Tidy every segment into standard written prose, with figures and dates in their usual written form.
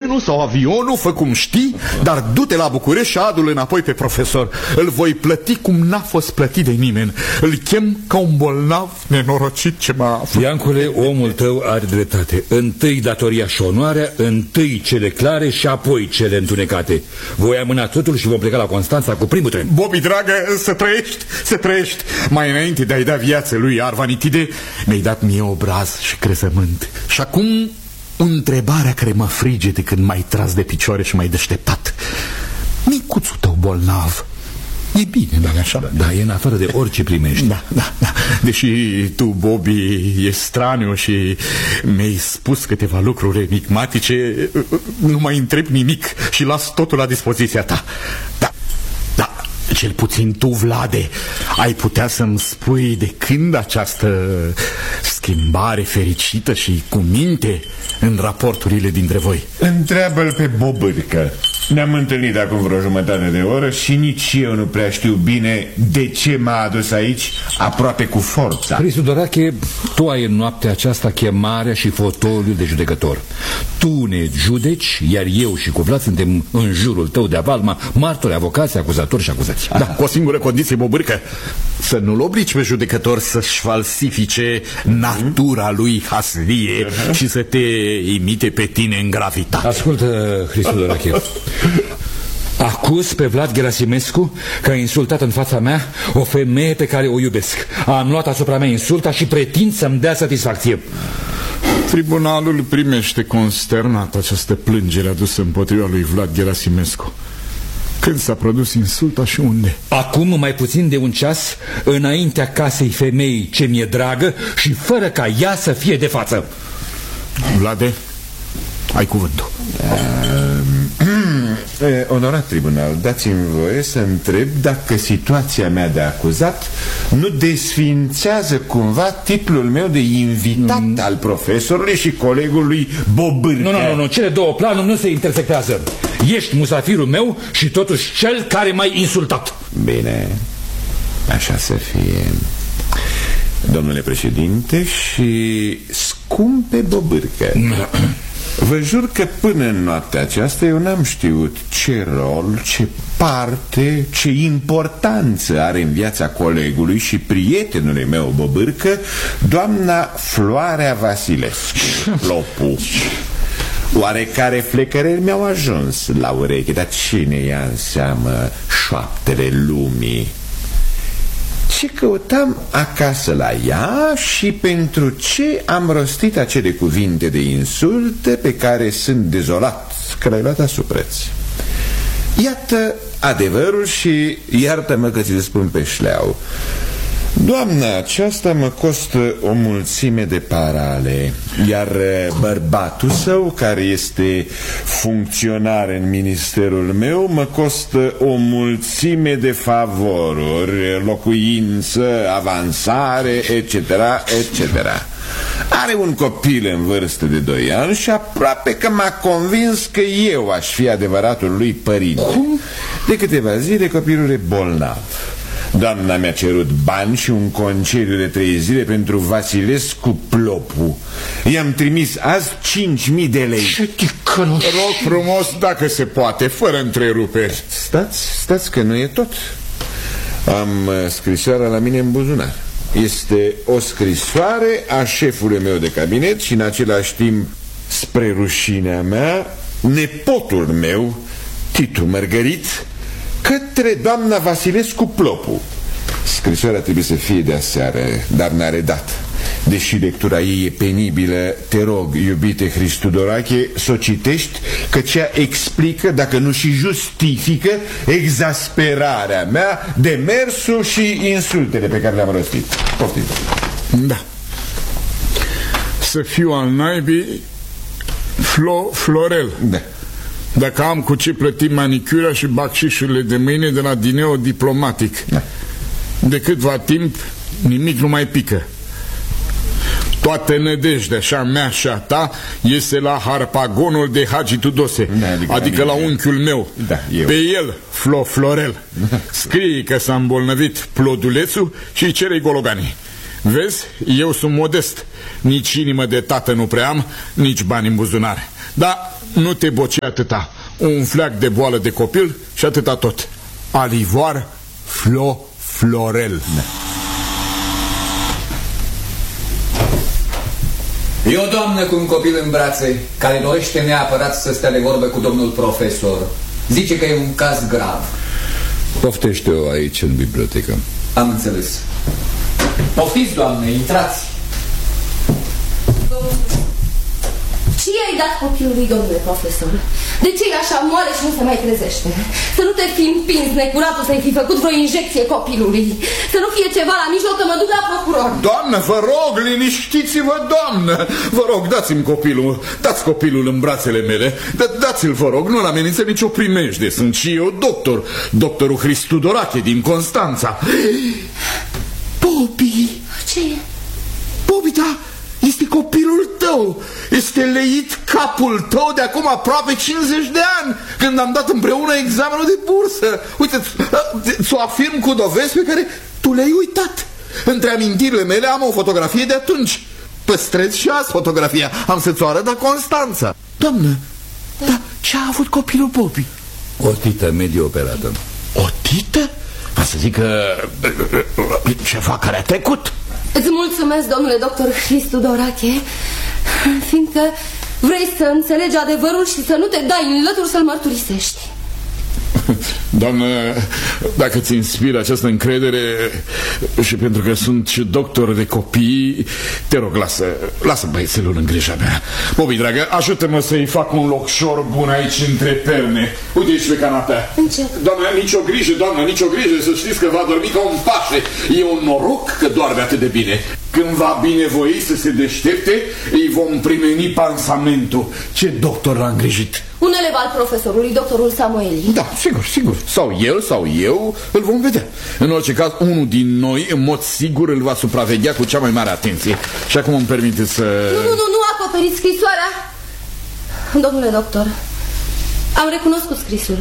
trenul sau avionul, fă cum știi, dar du-te la București și adu-l înapoi pe profesor. Îl voi plăti cum n-a fost plătit de nimeni. Îl chem ca un bolnav nenorocit ce m-a făcut. Iancule, omul tău are dreptate. Întâi datoria și onoarea, întâi cele clare și apoi cele întunecate. Voi amâna totul și vom pleca la Constanța cu primul tren. Bobby, dragă, să trăiești, să trăiești. Mai înainte de a-i da viață lui Arvanitide, mi-ai dat mie obraz și crezământ. Și acum întrebarea care mă frige de când m-ai tras de picioare și m-ai deșteptat. Micuțul tău bolnav e bine, nu-i așa? Da, e în afară de orice primești. Da. Deși tu, Bobby, e straniu și mi-ai spus câteva lucruri enigmatice, nu mai întreb nimic și las totul la dispoziția ta. Da, cel puțin tu, Vlade, ai putea să-mi spui de când această schimbare fericită și cu minte în raporturile dintre voi? Întreabă-l pe Bobârcă. Ne-am întâlnit acum vreo jumătate de oră și nici eu nu prea știu bine de ce m-a adus aici aproape cu forța. Hristodorache, tu ai în noaptea aceasta chemarea și fotoliul de judecător. Tu ne judeci, iar eu și cu Vlad suntem în jurul tău de avalma, martori, avocați, acuzatori și acuzați. Da, cu o singură condiție, Bobârcă: să nu-l obligi pe judecător să-și falsifice natura lui haslie și să te imite pe tine în gravitate. Ascultă, Hristodorache, acuz pe Vlad Gerasimescu că a insultat în fața mea o femeie pe care o iubesc. Am luat asupra mea insulta și pretind să-mi dea satisfacție. Tribunalul primește consternat această plângere adusă împotriva lui Vlad Gerasimescu. Când s-a produs insulta și unde? Acum mai puțin de un ceas, înaintea casei femeii ce mi-e dragă și fără ca ea să fie de față. Vlade, ai cuvântul. Onorat tribunal, dați-mi voie să întreb dacă situația mea de acuzat nu desfințează cumva titlul meu de invitat al profesorului și colegului Bobârcă. Nu, cele două planuri nu se intersectează. Ești musafirul meu și totuși cel care m-ai insultat. Bine, așa să fie. Domnule președinte și scumpe Bobârcă, vă jur că până în noaptea aceasta eu n-am știut ce rol, ce parte, ce importanță are în viața colegului și prietenului meu Bobârcă doamna Floarea Vasilescu, Plopu. Oarecare flecăreri mi-au ajuns la ureche, dar cine ia în seamă șoaptele lumii? Ce căutam acasă la ea și pentru ce am rostit acele cuvinte de insulte pe care sunt dezolat că le-ai luat asupreț. Iată adevărul și iartă-mă că ți-l spun pe șleau. Doamna aceasta mă costă o mulțime de parale, iar bărbatul său, care este funcționar în ministerul meu, mă costă o mulțime de favoruri, locuință, avansare, etc., etc. Are un copil în vârstă de 2 ani și aproape că m-a convins că eu aș fi adevăratul lui părinte. De câteva zile copilul e bolnav. Doamna mi-a cerut bani și un concediu de 3 zile pentru Vasilescu Plopu. I-am trimis azi 5.000 de lei. Ce ticăloș! Rog frumos, dacă se poate, fără întreruperi. Stați că nu e tot. Am scrisoarea la mine în buzunar. Este o scrisoare a șefului meu de cabinet și în același timp, spre rușinea mea, nepotul meu, Titu Mărgărit, către doamna Vasilescu Plopu. Scrisoarea trebuie să fie de aseară, dar n-a redat. Deși lectura ei e penibilă, te rog, iubite Hristodorache, să o citești, căci ea explică, dacă nu și justifică, exasperarea mea, demersul și insultele pe care le-am rostit. Poftim. Da. Să fiu al naibii Florel. Da. Dacă am cu ce plăti manicura și bacșișurile de mâine de la Dineo Diplomatic. Da. De câtva timp nimic nu mai pică. Toată nădejdea, așa mea și a ta, iese la harpagonul de Hagi Tudose, adică la unchiul meu. Pe el, Florel. Scrie că s-a îmbolnăvit Plodulețul și cere-i gologanii. Vezi, eu sunt modest. Nici inimă de tată nu prea am, nici bani în buzunar. Dar Nu te boci atâta. Un fleac de boală de copil și atâta tot. Alivoar Florel. E o doamnă cu un copil în brațe care dorește neapărat să stea de vorbă cu domnul profesor. Zice că e un caz grav. Poftește-o aici în bibliotecă. Am înțeles. Poftiți, doamne, intrați. Și i-ai dat copilului, domnule profesor? De ce e așa moale și nu se mai trezește? Să nu te fi împins necuratul să-i fi făcut vreo injecție copilului. Să nu fie ceva la mijloc, că mă duc la procuror. Doamnă, vă rog, liniștiți-vă, doamnă. Vă rog, dați-mi copilul. Dați copilul în brațele mele. Dați-l, vă rog, nu-l amenință nicio primejde. Sunt și eu doctor. Doctorul Hristudorache din Constanța. Bobby! Ce e? Bobby, da, este copilul tău. Este leit capul tău de acum aproape 50 de ani, când am dat împreună examenul de bursă. Uite, ți-o afirm cu dovezi pe care tu le-ai uitat. Între amintirile mele am o fotografie de atunci. Păstrez și azi fotografia. Am să ți-o arăt la Constanța. Doamnă, da, ce a avut copilul Bobby? O tită medie operată. O tită? Va să zic că ceva care a trecut. Îți mulțumesc, domnule doctor Hristudorache, fiindcă vrei să înțelegi adevărul și să nu te dai în lături să-l mărturisești. Doamnă, dacă ți inspiră această încredere și pentru că sunt și doctor de copii, te rog, lasă băiețelul în grija mea. Bobby, dragă, ajută-mă să-i fac un locșor bun aici între perne. Uite aici pe canapea. Doamnă, nicio grijă, doamnă, nicio grijă, să știți că va dormi ca un paște. E un noroc că doarme atât de bine. Când va binevoi să se deștepte, îi vom primeni pansamentul. Ce doctor l-a îngrijit? Un elev al profesorului, doctorul Samueli. Da, sigur, sigur. Sau el sau eu îl vom vedea. În orice caz, unul din noi, în mod sigur, îl va supraveghea cu cea mai mare atenție. Și acum îmi permite să... Nu acoperiți scrisoarea. Domnule doctor, am recunoscut scrisul.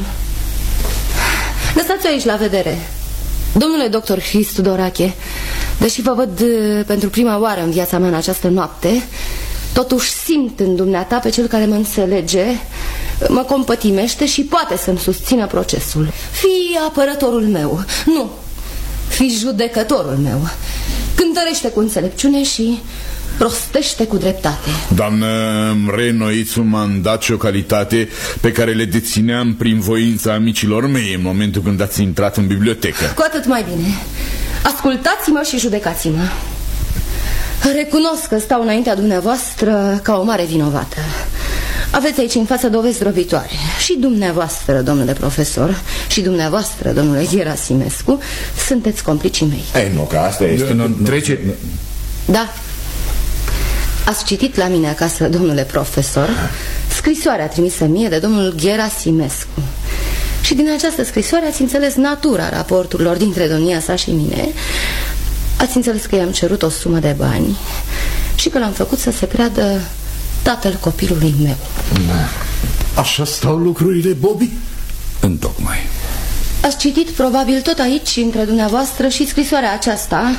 Lăsați-o aici la vedere. Domnule doctor Hristudorache, deși vă văd pentru prima oară în viața mea în această noapte, totuși simt în dumneata pe cel care mă înțelege, mă compătimește și poate să-mi susțină procesul. Fii apărătorul meu, nu, fii judecătorul meu. Cântărește cu înțelepciune și prostește cu dreptate. Doamnă, îmi reînnoiți un mandat și o calitate pe care le dețineam prin voința amicilor mei în momentul când ați intrat în bibliotecă. Cu atât mai bine. Ascultați-mă și judecați-mă. Recunosc că stau înaintea dumneavoastră ca o mare vinovată. Aveți aici în față dovezi zdrobitoare. Și dumneavoastră, domnule profesor, și dumneavoastră, domnule Gerasimescu, sunteți complicii mei. Ei, nu, că asta este... Trece... Da. Ați citit la mine acasă, domnule profesor, scrisoarea trimisă mie de domnul Gerasimescu. Și din această scrisoare ați înțeles natura raporturilor dintre domnia sa și mine. Ați înțeles că i-am cerut o sumă de bani și că l-am făcut să se creadă tatăl copilului meu. Așa stau lucrurile, Bobby? Întocmai. Ați citit probabil tot aici între dumneavoastră și scrisoarea aceasta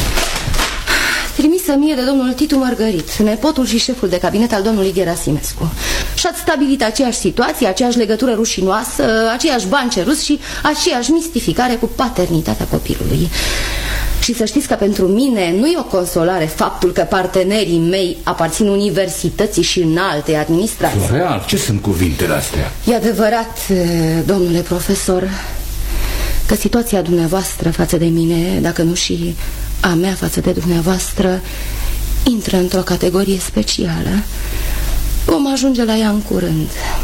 trimisă mie de domnul Titu Mărgărit, nepotul și șeful de cabinet al domnului Gerasimescu. Și ați stabilit aceeași situație, aceeași legătură rușinoasă, aceiași bani ceruți și aceeași mistificare cu paternitatea copilului. Și să știți că pentru mine nu e o consolare faptul că partenerii mei aparțin universității și înalte administrații. Real, ce sunt cuvintele astea? E adevărat, domnule profesor, că situația dumneavoastră față de mine, dacă nu și a mea față de dumneavoastră, intră într-o categorie specială. Vom ajunge la ea în curând.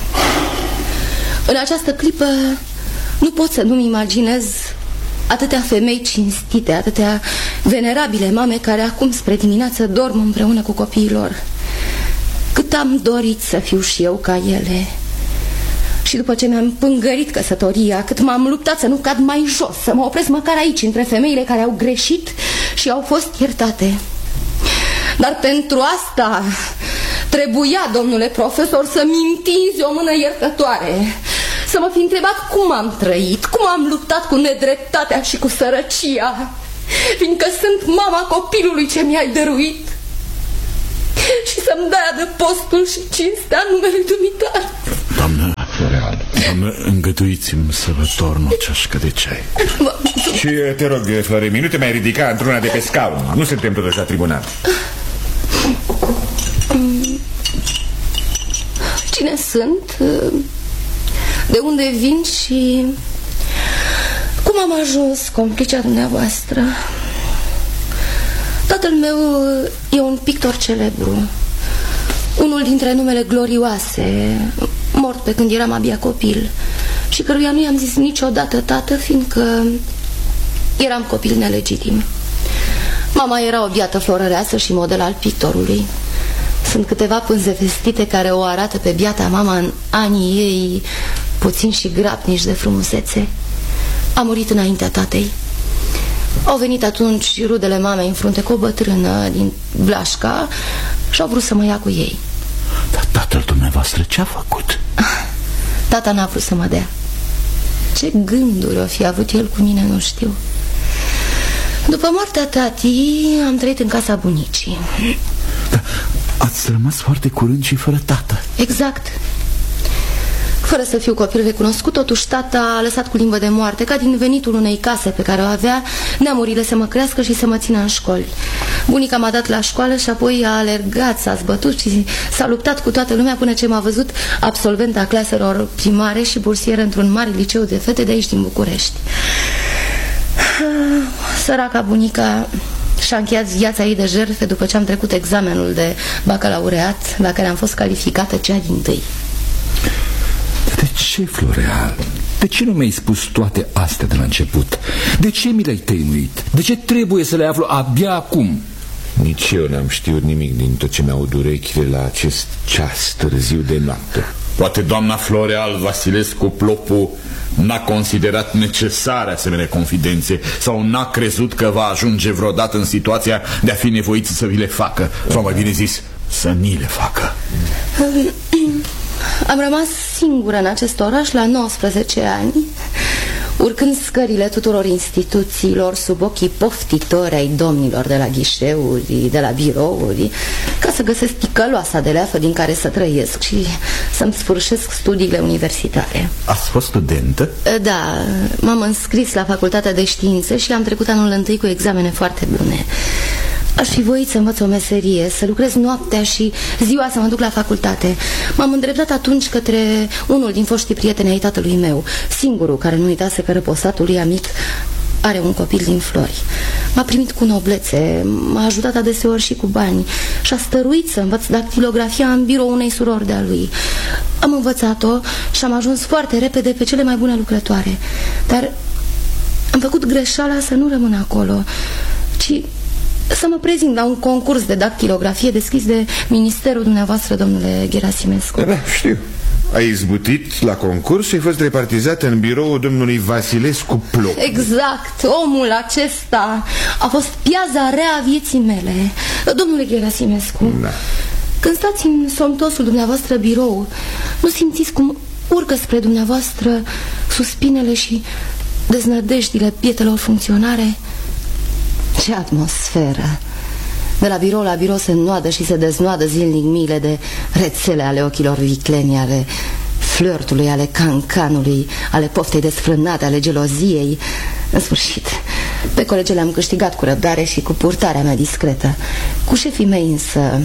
În această clipă nu pot să nu-mi imaginez atâtea femei cinstite, atâtea venerabile mame care acum spre dimineață dorm împreună cu copiilor. Cât am dorit să fiu și eu ca ele. Și după ce mi-am pângărit căsătoria, cât m-am luptat să nu cad mai jos, să mă opresc măcar aici, între femeile care au greșit și au fost iertate. Dar pentru asta trebuia, domnule profesor, să-mi întinzi o mână iertătoare, să mă fi întrebat cum am trăit, cum am luptat cu nedreptatea și cu sărăcia, fiindcă sunt mama copilului ce mi-ai dăruit, și să-mi dai adăpostul și cinstea numele dumitale. Doamnă Floreal, doamnă, îngăduiți-mi să vă torn o ceașcă de ceai. Și te rog, Floremi, nu te mai ridica într-una de pe scaun. Nu suntem totuși la tribunal. Cine sunt? De unde vin și cum am ajuns complicea dumneavoastră? Tatăl meu e un pictor celebru, unul dintre numele glorioase, mort pe când eram abia copil și căruia nu i-am zis niciodată tată, fiindcă eram copil nelegitim. Mama era o biată florăreasă și model al pictorului. Sunt câteva pânze vestite care o arată pe biata mama în anii ei puțin și grabnici de frumusețe. A murit înaintea tatei. Au venit atunci rudele mamei în frunte cu o bătrână din Blașca și au vrut să mă ia cu ei. Dar tatăl dumneavoastră ce-a făcut? Tata n-a vrut să mă dea. Ce gânduri o fi avut el cu mine, nu știu. După moartea tatii am trăit în casa bunicii. Da, ați rămas foarte curând și fără tată. Exact. Fără să fiu copil recunoscut, totuși tata a lăsat cu limbă de moarte, ca din venitul unei case pe care o avea, neamurile să mă crească și să mă țină în școli. Bunica m-a dat la școală și apoi a alergat, s-a zbătut și s-a luptat cu toată lumea până ce m-a văzut absolventa claselor primare și bursieră într-un mare liceu de fete de aici din București. Săraca bunica și-a încheiat viața ei de jertfe după ce am trecut examenul de bacalaureat, la care am fost calificată cea dintâi. De ce, Floreal? De ce nu mi-ai spus toate astea de la început? De ce mi le-ai tăinuit? De ce trebuie să le aflu abia acum? Nici eu n-am știut nimic din tot ce mi-aud urechile la acest ceas târziu de noapte. Poate doamna Floreal Vasilescu Plopu n-a considerat necesare asemenea confidențe sau n-a crezut că va ajunge vreodată în situația de a fi nevoit să vi le facă, sau mai bine zis, să ni le facă. Am rămas singură în acest oraș la 19 ani, urcând scările tuturor instituțiilor sub ochii poftitori ai domnilor de la ghișeuri, de la birouri, ca să găsesc ticăloasa de leafă din care să trăiesc și să-mi sfârșesc studiile universitare. Ați fost studentă? Da, m-am înscris la Facultatea de Științe și am trecut anul întâi cu examene foarte bune. Aș fi voit să învăț o meserie, să lucrez noaptea și ziua să mă duc la facultate. M-am îndreptat atunci către unul din foștii prieteni ai tatălui meu, singurul care nu uitase că răposatul lui amic are un copil din Flori. M-a primit cu noblețe, m-a ajutat adeseori și cu bani și a stăruit să învăț dactilografia în birou unei surori de-a lui. Am învățat-o și am ajuns foarte repede pe cele mai bune lucrătoare. Dar am făcut greșeala să nu rămân acolo, ci să mă prezint la un concurs de dactilografie deschis de ministerul dumneavoastră, domnule Gerasimescu. Da, știu. Ai izbutit la concurs și ai fost repartizat în biroul domnului Vasilescu Plopu. Exact, omul acesta a fost piaza rea a vieții mele. Domnule Gerasimescu, da. Când stați în somtosul dumneavoastră birou, nu simțiți cum urcă spre dumneavoastră suspinele și deznădejdile bietelor funcționare? Ce atmosferă! De la birou la birou se înnoadă și se deznoadă zilnic miile de rețele ale ochilor vicleni, ale flirtului, ale cancanului, ale poftei desfrânate, ale geloziei. În sfârșit, pe colegele am câștigat cu răbdare și cu purtarea mea discretă. Cu șefii mei însă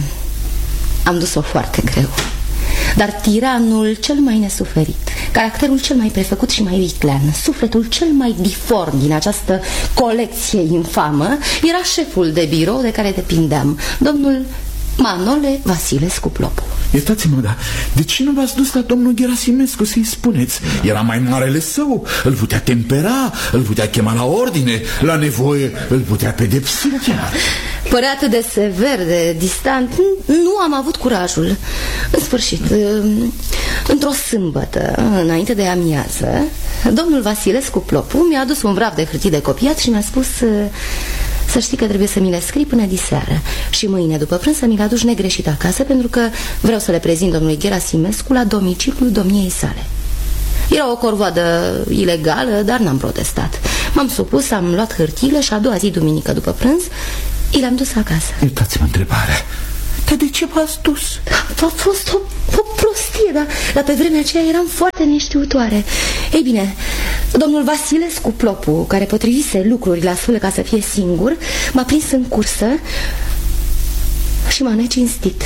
am dus-o foarte greu. Dar tiranul cel mai nesuferit, caracterul cel mai prefăcut și mai viclean, sufletul cel mai diform din această colecție infamă era șeful de birou de care depindeam, domnul Manole Vasilescu Plopu. Iertați-mă, dar de ce nu v-ați dus la domnul Gerasimescu să-i spuneți? Era mai marele său, îl putea tempera, îl putea chema la ordine, la nevoie îl putea pedepsi chiar. Părea atât de sever, de distant, nu am avut curajul. În sfârșit, într-o sâmbătă, înainte de amiază, domnul Vasilescu Plopu mi-a adus un vraf de hârtii de copiat și mi-a spus să știi că trebuie să mi le scrii până diseară și mâine după prânz să mi le aduci negreșit acasă, pentru că vreau să le prezint domnului Gerasimescu la domiciliul domniei sale. Era o corvoadă ilegală, dar n-am protestat. M-am supus, am luat hârtiile și a doua zi, duminică după prânz, i le-am dus acasă. Iertați-mă întrebarea. Dar de ce v-ați dus? A fost o prostie, dar pe vremea aceea eram foarte neștiutoare. Ei bine, domnul Vasilescu Plopu, care potrivise lucrurile astfel ca să fie singur, m-a prins în cursă și m-a necinstit.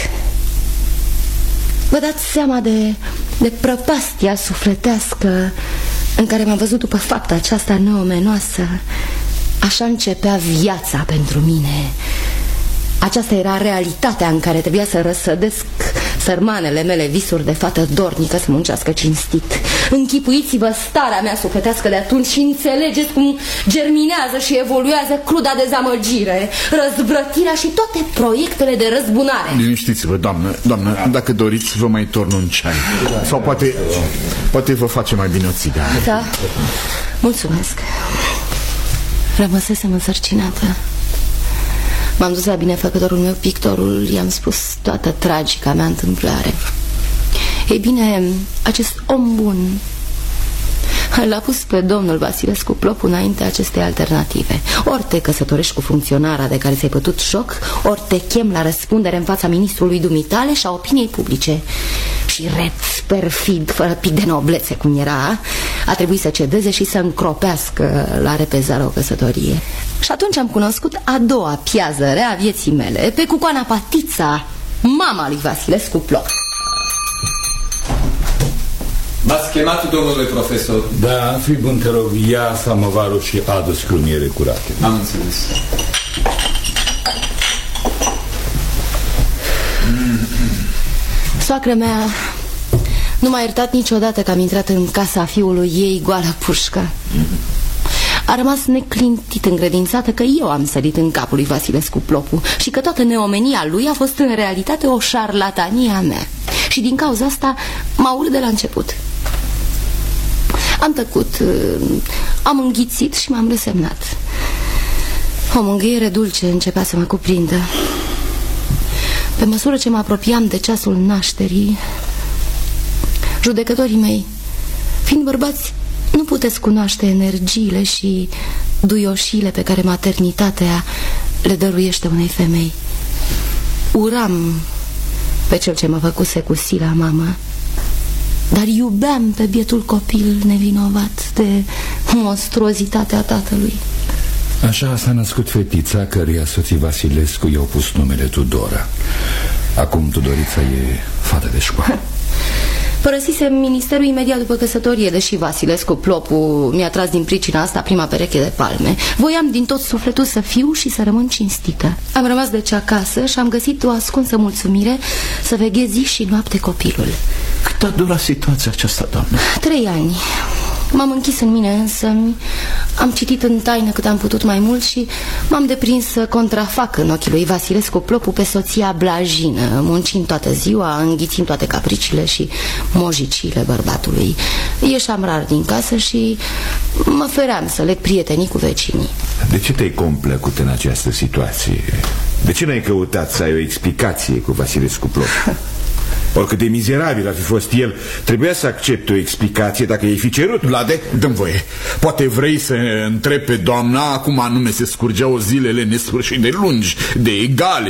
Vă dați seama de prăpastia sufletească în care m-am văzut după fapta aceasta neomenoasă. Așa începea viața pentru mine. Aceasta era realitatea în care trebuia să răsădesc sărmanele mele visuri de fată dornică să muncească cinstit. Închipuiți-vă starea mea sufletească de atunci și înțelegeți cum germinează și evoluează cruda dezamăgire, răzvrătirea și toate proiectele de răzbunare. Liniștiți-vă, doamnă, dacă doriți vă mai torn un ceai. Sau poate vă face mai bine o țigară. Da, mulțumesc. Rămăsesem însărcinată. M-am dus la binefăcătorul meu, pictorul, i-am spus toată tragica mea întâmplare. Ei bine, acest om bun l-a pus pe domnul Vasilescu Plopu înainte acestei alternative. Ori te căsătorești cu funcționara de care ți-ai pătut șoc, ori te chem la răspundere în fața ministrului dumitale și a opiniei publice. Și reț, perfid, fără pic de noblețe cum era, a trebuit să cedeze și să încropească la repezare o căsătorie. Și atunci am cunoscut a doua piază rea a vieții mele, pe Cucoana Patița, mama lui Vasilescu Plopu. M-ați chemat, domnule profesor? Da, fii bun, te rog, ia samovarul și adu scrumiere curate. Am înțeles. Soacră mea nu m-a iertat niciodată că am intrat în casa fiului ei goală pușcă. A rămas neclintit încredințată că eu am sărit în capul lui Vasilescu Plopu și că toată neomenia lui a fost în realitate o șarlatanie a mea. Și din cauza asta m-a urât de la început. Am tăcut, am înghițit și m-am resemnat. O mângâiere dulce începea să mă cuprindă. Pe măsură ce mă apropiam de ceasul nașterii, judecătorii mei, fiind bărbați, nu puteți cunoaște energiile și duioșile pe care maternitatea le dăruiește unei femei. Uram pe cel ce mă făcuse cu sila mamă, dar iubeam pe bietul copil nevinovat de monstruozitatea tatălui. Așa s-a născut fetița căreia soții Vasilescu i-au pus numele Tudora. Acum Tudorița e fată de școală. Părăsisem ministerul imediat după căsătorie, deși Vasilescu Plopu mi-a tras din pricina asta prima pereche de palme. Voiam din tot sufletul să fiu și să rămân cinstită. Am rămas deci acasă și am găsit o ascunsă mulțumire să veghez zi și noapte copilul. Cât a durat situația aceasta, doamnă? 3 ani. M-am închis în mine însă, am citit în taină cât am putut mai mult și m-am deprins să contrafac în ochii lui Vasilescu Plopu pe soția blajină, muncind toată ziua, înghițind toate capriciile și mojiciile bărbatului. Ieșeam rar din casă și mă feream să leg prietenii cu vecinii. De ce te-ai complăcut în această situație? De ce n-ai căutat să ai o explicație cu Vasilescu Plopu? Oricât de mizerabil ar fi fost el, trebuia să accepte o explicație dacă i-ai fi cerut. Vlade, dă-mi voie. Poate vrei să întrebi pe doamna cum anume se scurgeau zilele nesfârșit de lungi, de egale,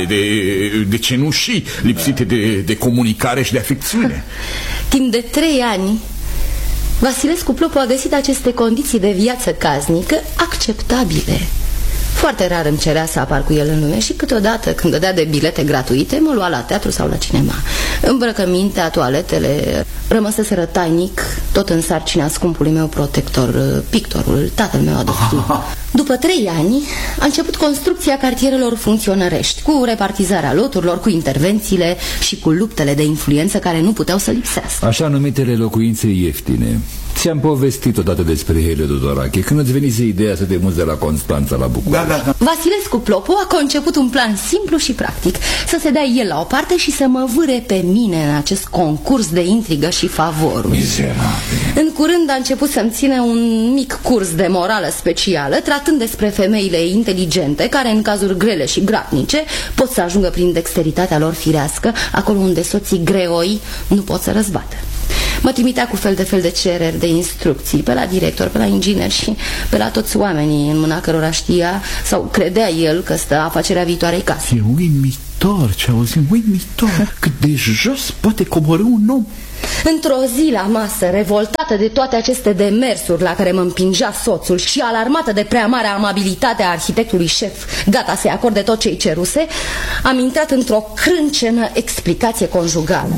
de cenușii, lipsite de comunicare și de afecțiune. Timp de 3 ani Vasilescu Plopu a găsit aceste condiții de viață casnică acceptabile. Foarte rar îmi cerea să apar cu el în lume și câteodată, când dădea de bilete gratuite, mă lua la teatru sau la cinema. Îmbrăcămintea, toaletele rămăseseră tainic, tot în sarcina scumpului meu protector, pictorul, tatăl meu adoptiv. După 3 ani a început construcția cartierelor funcționărești, cu repartizarea loturilor, cu intervențiile și cu luptele de influență care nu puteau să lipsească. Așa numitele locuințe ieftine. Ți-am povestit odată despre ele, Dodorache, când îți venise ideea să te muți de la Constanța la București. Da. Vasilescu Plopu a conceput un plan simplu și practic, să se dea el la o parte și să mă vâre pe mine în acest concurs de intrigă și favoruri. Mizerabil. În curând a început să-mi ține un mic curs de morală specială, tratând despre femeile inteligente, care în cazuri grele și gratnice pot să ajungă prin dexteritatea lor firească acolo unde soții greoi nu pot să răzbată. Mă trimitea cu fel de cereri de instrucții pe la director, pe la inginer și pe la toți oamenii în mâna cărora știa sau credea el că stă afacerea viitoarei case. E uimitor. ce auzim, uimitor. Cât de jos poate coborî un om. Într-o zi la masă, revoltată de toate aceste demersuri la care mă împingea soțul și alarmată de prea mare amabilitate a arhitectului șef, gata să-i acorde tot ce-i ceruse, am intrat într-o crâncenă explicație conjugală.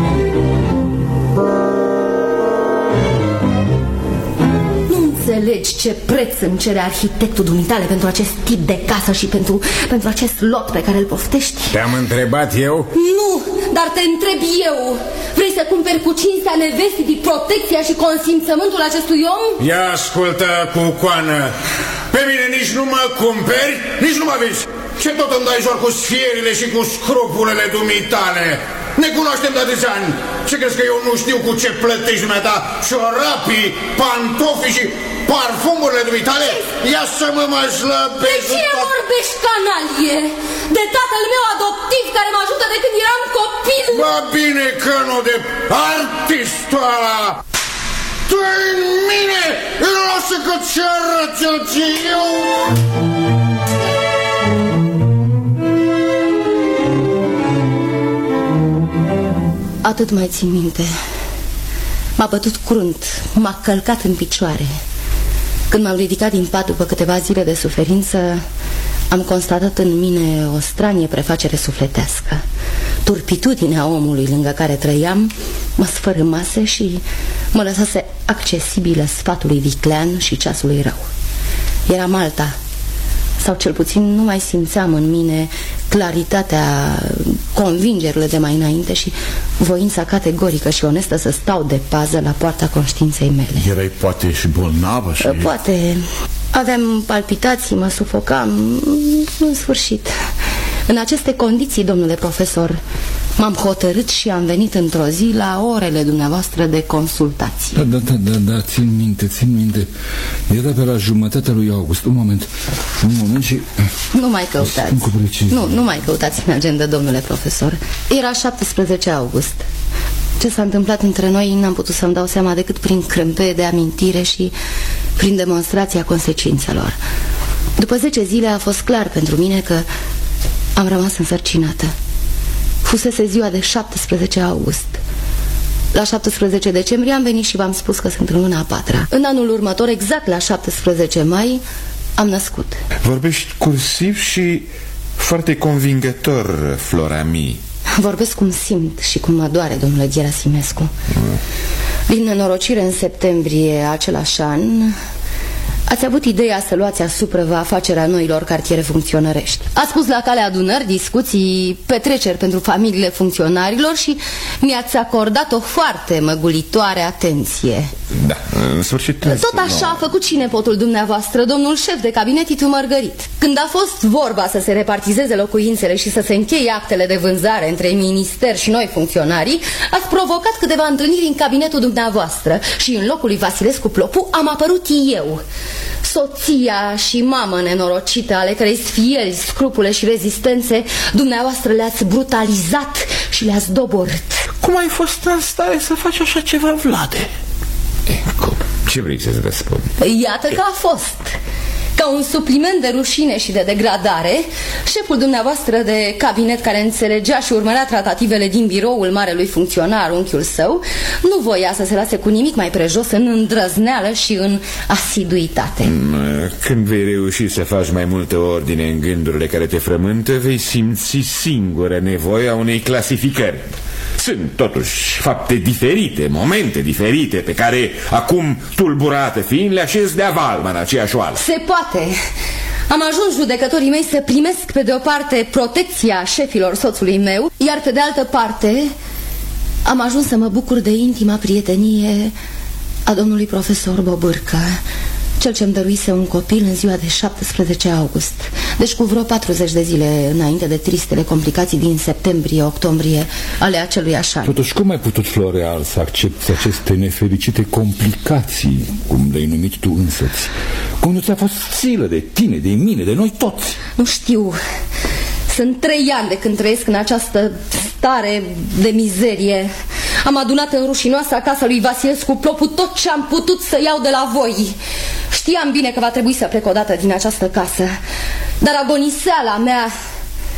Înțelegi ce preț îmi cere arhitectul dumitale pentru acest tip de casă și pentru acest lot pe care îl poftești? Te-am întrebat eu? Nu, dar te întreb eu. Vrei să cumperi cu cinstea nevestii protecția și consimțământul acestui om? Ia ascultă, cucoană, pe mine nici nu mă cumperi, nici nu mă vezi. Ce tot îmi dai joc cu sfierile și cu scrupulele dumitale? Ne cunoaștem de atâția ani. Ce crezi că eu nu știu cu ce plătești dumneata ciorapii, pantofii și parfumurile dumitale? Ia să mă slăbești. De ce vorbești, canalie? De tatăl meu adoptiv care mă ajută de când eram copil? Ba bine că nu, de artistul ăla. Tu în mine, lasă că ți arăt eu. Atât mai țin minte. M-a bătut crunt, m-a călcat în picioare. Când m-am ridicat din pat după câteva zile de suferință, am constatat în mine o stranie prefacere sufletească. Turpitudinea omului lângă care trăiam mă sfărâmase și mă lăsase accesibilă sfatului viclean și ceasului rău. Eram alta, sau cel puțin nu mai simțeam în mine claritatea, convingerile de mai înainte și voința categorică și onestă să stau de pază la poarta conștiinței mele. Erai poate și bolnavă și... Poate. Aveam palpitații, mă sufocam. În sfârșit, în aceste condiții, domnule profesor, m-am hotărât și am venit într-o zi la orele dumneavoastră de consultație. Da, țin minte. Era pe la jumătatea lui august. Un moment și... Nu mai căutați. Nu mai căutați în agenda, domnule profesor. Era 17 august. Ce s-a întâmplat între noi n-am putut să-mi dau seama decât prin crâmpeie de amintire și prin demonstrația consecințelor. După 10 zile a fost clar pentru mine că am rămas însărcinată. Fusese ziua de 17 august. La 17 decembrie am venit și v-am spus că sunt în luna a 4-a. În anul următor, exact la 17 mai, am născut. Vorbești cursiv și foarte convingător, Flora mie. Vorbesc cum simt și cum mă doare, domnule Gerasimescu. Din nenorocire, în septembrie același an, ați avut ideea să luați asupra vă afacerea noilor cartiere funcționărești. Ați pus la cale adunări, discuții, petreceri pentru familiile funcționarilor și mi-ați acordat o foarte măgulitoare atenție. Da, în sfârșit... Tot așa a făcut și nepotul dumneavoastră, domnul șef de cabinet Titu Mărgărit. Când a fost vorba să se repartizeze locuințele și să se încheie actele de vânzare între minister și noi funcționarii, ați provocat câteva întâlniri în cabinetul dumneavoastră și în locul lui Vasilescu Plopu am apărut eu, soția și mamă nenorocită, ale cărei sfieli, scrupule și rezistențe dumneavoastră le-ați brutalizat și le-ați doborât. Cum ai fost în stare să faci așa ceva, Vlade? Ce vrei să-ți răspund? Iată că a fost. Ca un supliment de rușine și de degradare, șeful dumneavoastră de cabinet, care înțelegea și urmărea tratativele din biroul marelui funcționar, unchiul său, nu voia să se lase cu nimic mai prejos în îndrăzneală și în asiduitate. Când vei reuși să faci mai multă ordine în gândurile care te frământă, vei simți singură nevoia unei clasificări. Sunt totuși fapte diferite, momente diferite, pe care acum, tulburată fiind, le așez de avalma în aceeași oală. Se poate. Am ajuns judecătorii mei să primesc pe de o parte protecția șefilor soțului meu, iar pe de altă parte am ajuns să mă bucur de intima prietenie a domnului profesor Bobârcă, cel ce-mi dăruise un copil în ziua de 17 august. Deci cu vreo 40 de zile înainte de tristele complicații din septembrie-octombrie ale acelui așa. Totuși, cum ai putut, Floreal, să accepti aceste nefericite complicații, cum le-ai numit tu însăți? Cum nu ți-a fost silă de tine, de mine, de noi toți? Nu știu. Sunt 3 ani de când trăiesc în această stare de mizerie. Am adunat în rușinoasa casa lui Vasilescu Plopu tot ce am putut să iau de la voi. Știam bine că va trebui să plec odată din această casă, dar agoniseala mea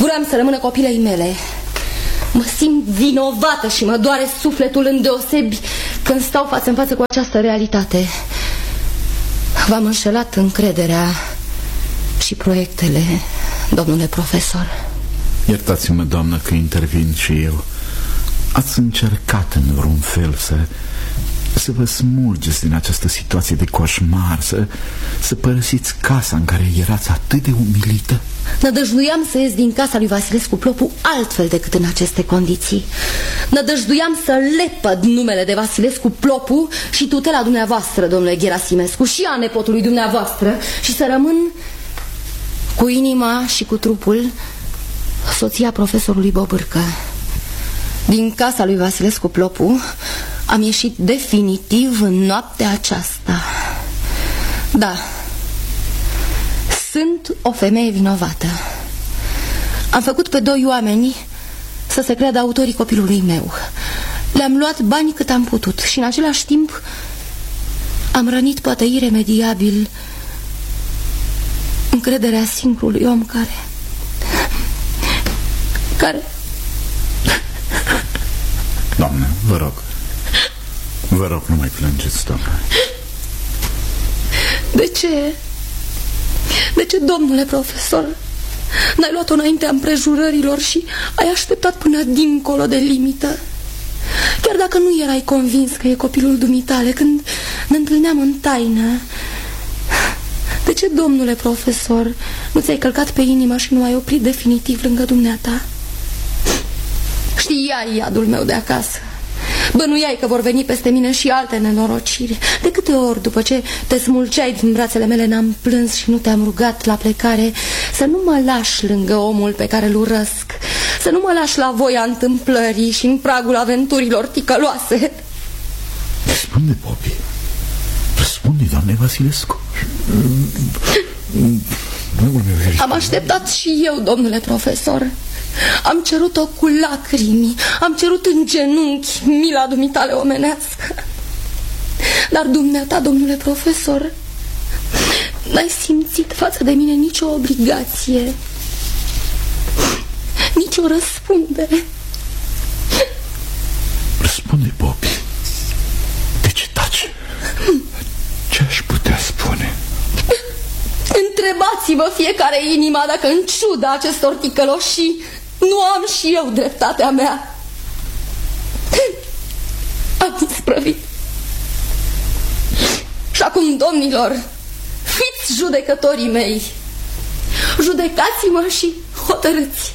Vreau să rămână copilei mele. Mă simt vinovată și mă doare sufletul îndeosebi când stau față în față cu această realitate. V-am înșelat încrederea și proiectele, domnule profesor. Iertați-mă, doamnă, că intervin și eu. Ați încercat în vreun fel să vă smulgeți din această situație de coșmar, să părăsiți casa în care erați atât de umilită? Nădăjduiam să ies din casa lui Vasilescu Plopu altfel decât în aceste condiții. Nădăjduiam să lepăd numele de Vasilescu Plopu și tutela dumneavoastră, domnule Gerasimescu, și a nepotului dumneavoastră, și să rămân cu inima și cu trupul soția profesorului Bobârcă. Din casa lui Vasilescu Plopu am ieșit definitiv în noaptea aceasta. Da, sunt o femeie vinovată. Am făcut pe 2 oameni să se creadă autorii copilului meu. Le-am luat bani cât am putut și în același timp am rănit poate iremediabil încrederea singurului om care... Doamne, vă rog, nu mai plângeți, doamne. De ce? De ce, domnule profesor, n-ai luat-o înaintea împrejurărilor și ai așteptat până dincolo de limită? Chiar dacă nu erai convins că e copilul dumitale, când ne întâlneam în taină. De ce, domnule profesor, nu ți-ai călcat pe inimă și nu ai oprit definitiv lângă dumneata? Știai iadul meu de acasă. Bănuiai că vor veni peste mine și alte nenorociri. De câte ori după ce te smulceai din brațele mele n-am plâns și nu te-am rugat la plecare să nu mă lași lângă omul pe care îl urăsc, să nu mă lași la voia întâmplării și în pragul aventurilor ticăloase. Răspunde, Bobby. Răspunde, doamne Vasilescu. Am așteptat și eu, domnule profesor. Am cerut-o cu lacrimi, am cerut în genunchi mila dumitale omenească. Dar dumneata, domnule profesor, n-ai simțit față de mine nicio obligație, nicio răspundere. Răspunde, Bobby. De ce taci? Ce aș putea spune? Întrebați-vă fiecare inima dacă în ciuda acestor ticăloșii nu am și eu dreptatea mea. Am isprăvit. Și acum, domnilor, fiți judecătorii mei. Judecați-mă și hotărâți.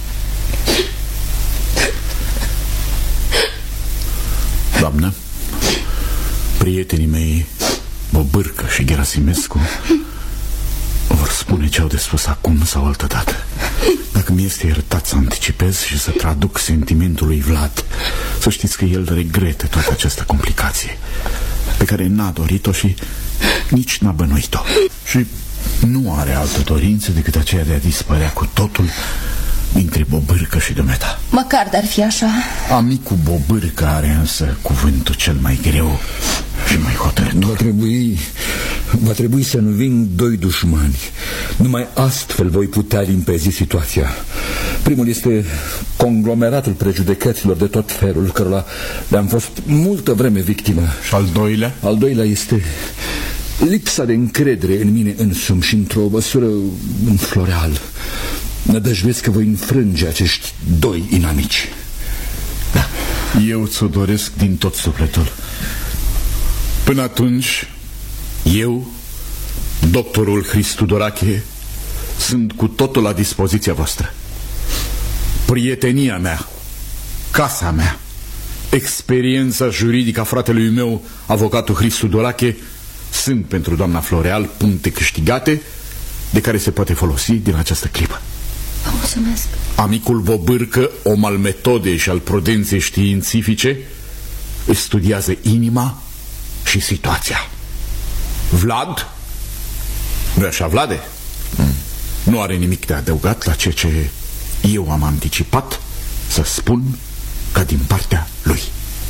Doamnă, prietenii mei Bobârcă și Gerasimescu vor spune ce au de spus acum sau altădată. Dacă mi este iertat să anticipez și să traduc sentimentul lui Vlad, să știți că el regretă toată această complicație pe care n-a dorit-o și nici n-a bănuit-o. Și nu are altă dorință decât aceea de a dispărea cu totul dintre Bobârcă și dumneata. Măcar de-ar fi așa. Amicul Bobârcă are însă cuvântul cel mai greu și mai hotărător. Va trebui să nu vin 2 dușmani. Numai astfel voi putea limpezi situația. Primul este conglomeratul prejudecăților de tot felul, cărora le-am fost multă vreme victimă. Și al doilea? Al doilea este lipsa de încredere în mine însumi și într-o măsură în Floreal. Nădăjduiesc că voi înfrânge acești 2 inamici. Da, eu ți-o doresc din tot sufletul. Până atunci, eu, doctorul Hristu Dorache, sunt cu totul la dispoziția voastră. Prietenia mea, casa mea, experiența juridică a fratelui meu, avocatul Hristu Dorache, sunt pentru doamna Floreal puncte câștigate de care se poate folosi din această clipă. Vă mulțumesc. Amicul Bobârcă, om al metodei și al prudenței științifice, își studiază inima și situația. Vlad, nu-i așa, Vlade? Nu are nimic de adăugat la ceea ce eu am anticipat să spun ca din partea lui.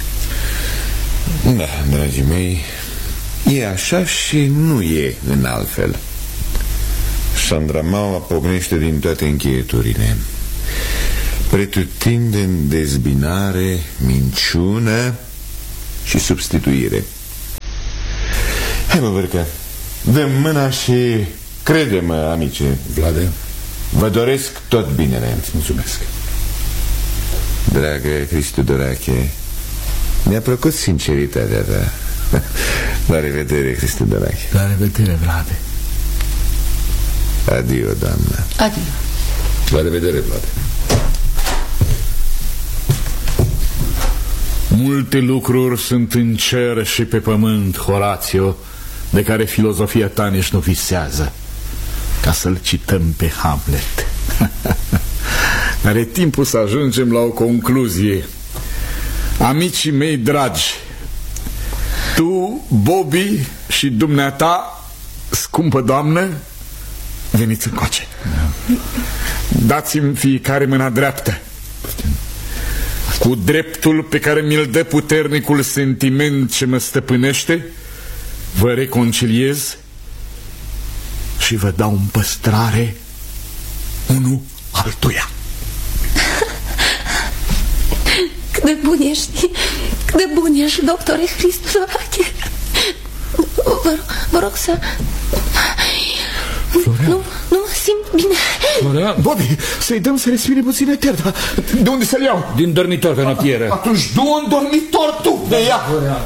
Da, dragii mei, e așa și nu e în altfel. Sandra Maua pocnește din toate încheieturile. pretutindeni dezbinare, minciună și substituire. Hai, Bobârcă, dă mâna și crede-mă, amice. Vlade, vă doresc tot binele. îți mulțumesc. Dragă Cristi Tudorache, mi-a plăcut sinceritatea ta. La revedere, Cristi Tudorache. La revedere, Vlade. Adio, doamnă. Adio. La revedere, Vlade. Multe lucruri sunt în cer și pe pământ, Horațiu, de care filozofia ta nici nu visează, ca să-l cităm pe Hamlet. Dar e timpul să ajungem la o concluzie. Amicii mei dragi, tu, Bobby și dumneata, scumpă doamnă, veniți încoace. Dați-mi fiecare mâna dreaptă, cu dreptul pe care mi-l dă puternicul sentiment ce mă stăpânește. Vă reconciliez și vă dau în păstrare unul altuia. Cât de bun ești, cât de bun ești, doctore Cristi Tudorache. Vă rog să... Florean. Nu mă simt bine. Florean. Bobby, să-i dăm să respire puțin eter, dar de unde să-l iau? Din dormitor pe noptieră. Atunci du în dormitor tu de ea.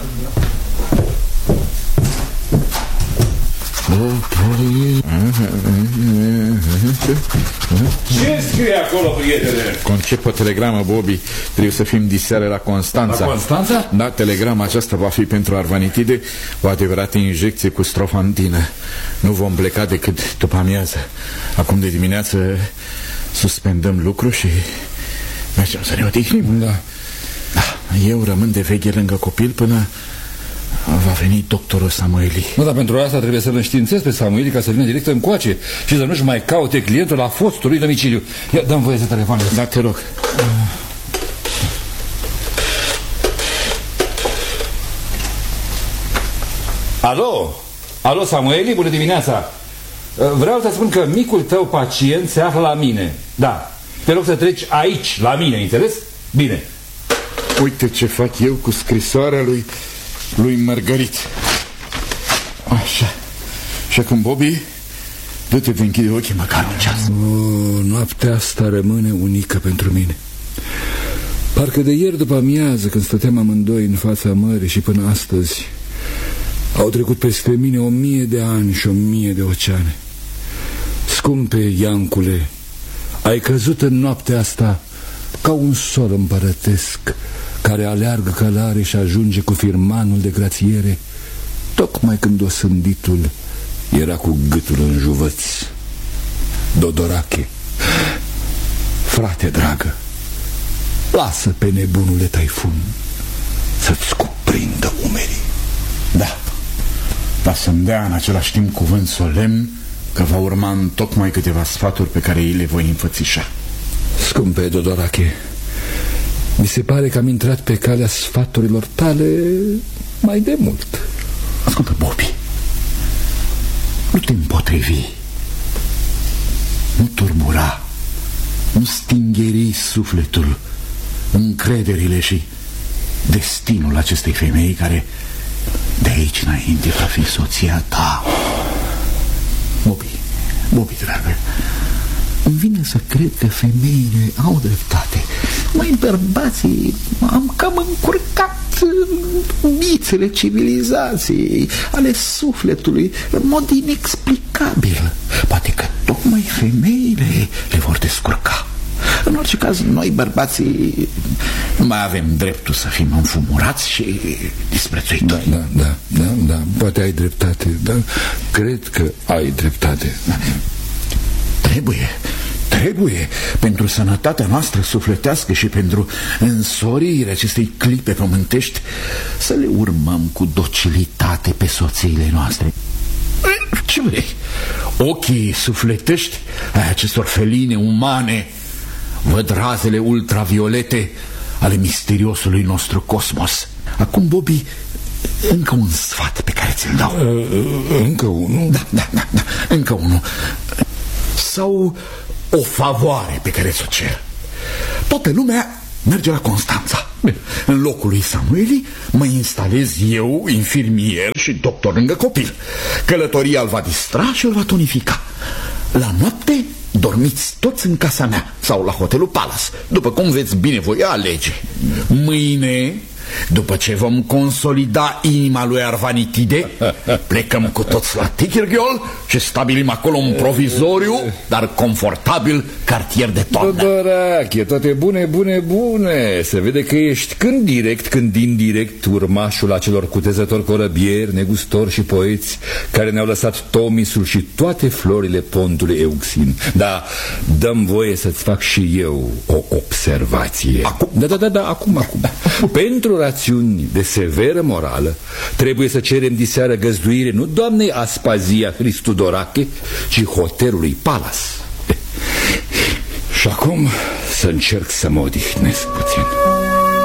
Ce scrie acolo, prietene? Concep o telegramă, Bobby. Trebuie să fim diseară la Constanța. La Constanța? Da, telegrama aceasta va fi pentru Arvanitide o adevărată injecție cu strofantină. Nu vom pleca decât după amiază. Acum de dimineață suspendăm lucru și mergem să ne odihnim. Da. Eu rămân de veche lângă copil până va veni doctorul Samueli. Nu, dar pentru asta trebuie să-l înștiințez pe Samueli ca să vină direct încoace și să nu-și mai caute clientul la fostul lui domiciliu. Ia, dă-mi voie să telefonez. Da, te rog. Alo? Alo, Samueli, bună dimineața. Vreau să spun că micul tău pacient se află la mine. Da, te rog să treci aici, la mine, înțeles? Bine. Uite ce fac eu cu scrisoarea lui Mărgărit. Așa. Și acum, Bobby, du-te de închide ochii măcar un ceas. Noaptea asta rămâne unică pentru mine. Parcă de ieri după amiază, când stăteam amândoi în fața mării, și până astăzi au trecut peste mine 1000 de ani și 1000 de oceane. Scumpe Iancule, ai căzut în noaptea asta ca un sol împărătesc care aleargă călare și ajunge cu firmanul de grațiere tocmai când osânditul era cu gâtul în juvăț. Dodorache, frate dragă, lasă pe nebunule Taifun să-ți cuprindă umerii. Da, dar să-mi dea în același timp cuvânt solemn că va urma întocmai câteva sfaturi pe care îi le voi înfățișa. Scumpe Dodorache, mi se pare că am intrat pe calea sfaturilor tale mai de mult. Ascultă, Bobby, nu te împotrivi, nu turbura, nu stingeri sufletul, încrederile și destinul acestei femei care de aici înainte va fi soția ta. Bobby, dragă, îmi vine să cred că femeile au dreptate. Noi, bărbații, am cam încurcat bițele civilizației, ale sufletului, în mod inexplicabil. Poate că tocmai femeile le vor descurca. În orice caz, noi, bărbații, nu mai avem dreptul să fim înfumurați și disprețuitori. Da, poate ai dreptate, dar cred că ai dreptate. Trebuie, pentru sănătatea noastră sufletească și pentru însorirea acestei clipe pământești, să le urmăm cu docilitate pe soțiile noastre. Ce vrei? Ochii sufletești ai acestor feline umane văd razele ultraviolete ale misteriosului nostru cosmos. Acum, Bobby, încă un sfat pe care ți-l dau. Încă unul? Da, încă unul. Sau o favoare pe care ți-o cer. toată lumea merge la Constanța. În locul lui Samueli mă instalez eu, infirmier și doctor lângă copil. Călătoria îl va distra și îl va tonifica. La noapte dormiți toți în casa mea sau la hotelul Palace, după cum veți binevoia alege. Mâine, după ce vom consolida inima lui Arvanitide, plecăm cu toți la Tigirghiol și stabilim acolo un provizoriu, dar confortabil cartier de toamnă. Dorache, toate bune. Se vede că ești când direct, când indirect urmașul acelor cutezători corăbieri, negustori și poeți care ne-au lăsat Tomisul și toate florile pontului Euxin. Da, dăm voie să-ți fac și eu o observație. Acum? Da, acum. Pentru rațiuni de severă morală trebuie să cerem diseară găzduire nu doamnei Aspazia Hristudorache, ci hotelului Palace. Și acum să încerc să mă odihnesc puțin.